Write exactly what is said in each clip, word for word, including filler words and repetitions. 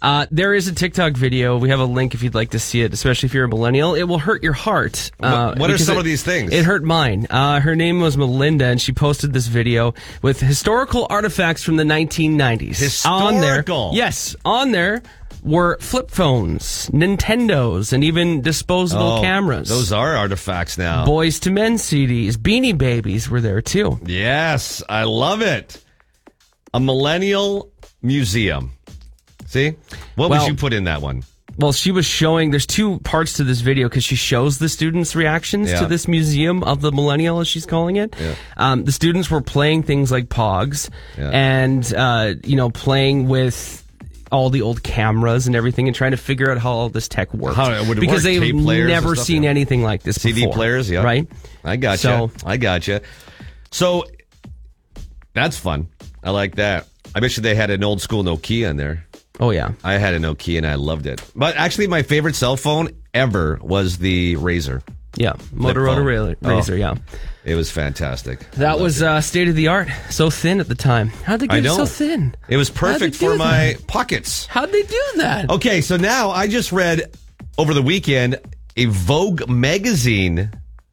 Uh, there is a TikTok video. We have a link if you'd like to see it, especially if you're a millennial. It will hurt your heart. Uh, what what are some it, of these things? It hurt mine. Uh, her name was Melinda, and she posted this video with historical artifacts from the nineteen nineties. Historical? On there, yes, on there were flip phones, Nintendos, and even disposable oh, cameras. Those are artifacts now. Boys to Men C Ds. Beanie Babies were there, too. Yes, I love it. A millennial museum. See? What well, would you put in that one? Well, she was showing, there's two parts to this video because she shows the students' reactions yeah. to this museum of the millennial, as she's calling it. Yeah. Um, the students were playing things like Pogs yeah. and, uh, you know, playing with all the old cameras and everything and trying to figure out how all this tech worked. How it would because work, they've never stuff, seen yeah. anything like this C D before. players, yeah. Right? I gotcha. So, I gotcha. So, that's fun. I like that. I bet you they had an old school Nokia in there. Oh, yeah. I had a Nokia and I loved it. But actually, my favorite cell phone ever was the Razr. Yeah, Motorola Razr, oh, yeah. It was fantastic. That was uh, state of the art. So thin at the time. How'd they get it so thin? It was perfect for my that? pockets. How'd they do that? Okay, so now I just read over the weekend a Vogue magazine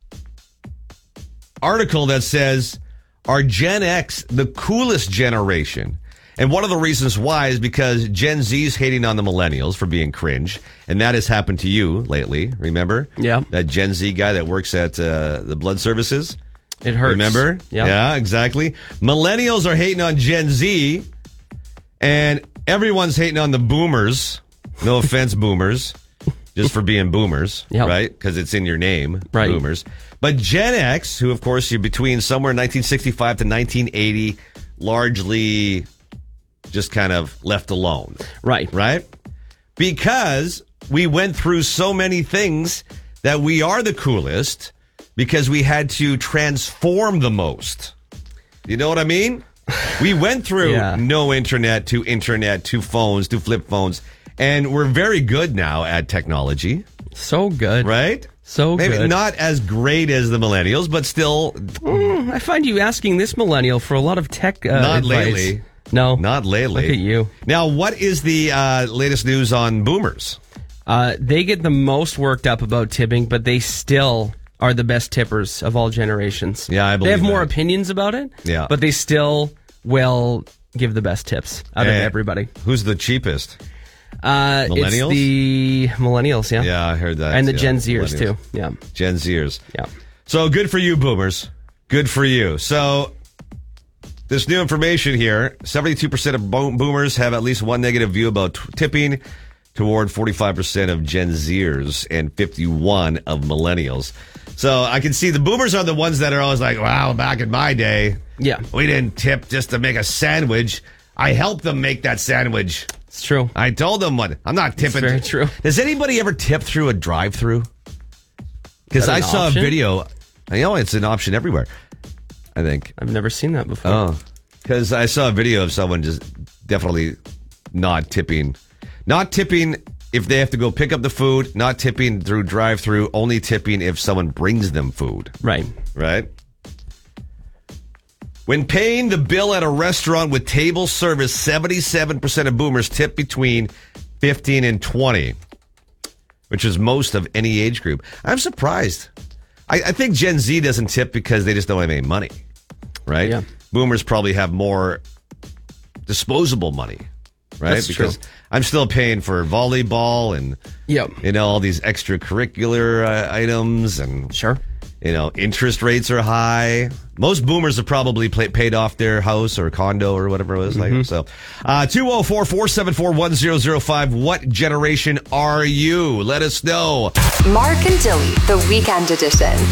article that says, are Gen X the coolest generation? And one of the reasons why is because Gen Z's hating on the millennials for being cringe. And that has happened to you lately, remember? Yeah. That Gen Z guy that works at uh, the blood services. It hurts. Remember? Yeah. Yeah, exactly. Millennials are hating on Gen Z. And everyone's hating on the boomers. No offense, boomers. Just for being boomers, yep. right? Because it's in your name, right. boomers. But Gen X, who, of course, you're between somewhere nineteen sixty-five to nineteen eighty, largely just kind of left alone. Right. Right? Because we went through so many things that we are the coolest because we had to transform the most. You know what I mean? We went through yeah. no internet to internet to phones to flip phones, and we're very good now at technology. So good. Right? So Maybe good. not as great as the millennials, but still. Mm, I find you asking this millennial for a lot of tech uh, Not advice. lately. No. Not lately. Look at you. Now, what is the uh, latest news on boomers? Uh, they get the most worked up about tipping, but they still are the best tippers of all generations. Yeah, I believe They have more that. opinions about it, yeah. but they still will give the best tips out and of everybody. Who's the cheapest? Uh, Millennials? It's the millennials, yeah. Yeah, I heard that. And the yeah, Gen Zers, too. millennials. Yeah. Gen Zers. Yeah. So good for you, boomers. Good for you. So this new information here, seventy-two percent of bo- boomers have at least one negative view about t- tipping, toward forty-five percent of Gen Zers and fifty-one of millennials. So I can see the boomers are the ones that are always like, wow, back in my day, yeah, we didn't tip just to make a sandwich. I helped them make that sandwich. It's true. I told them what. I'm not tipping. It's very true. Does anybody ever tip through a drive-through? Because I saw option? a video. I know it's an option everywhere, I think. I've never seen that before. Oh, because I saw a video of someone just definitely not tipping. Not tipping if they have to go pick up the food, not tipping through drive-through, only tipping if someone brings them food. Right. Right? When paying the bill at a restaurant with table service, seventy-seven percent of boomers tip between fifteen and twenty, which is most of any age group. I'm surprised. I, I think Gen Z doesn't tip because they just don't have any money, right? Yeah. Boomers probably have more disposable money, right? That's because true. I'm still paying for volleyball and, yep. you know, all these extracurricular uh, items and... Sure. You know, interest rates are high. Most boomers have probably pay, paid off their house or condo or whatever it was. Mm-hmm. Like so. Uh, two oh four, four seven four, one oh oh five. What generation are you? Let us know. Mark and Dilly, the weekend edition.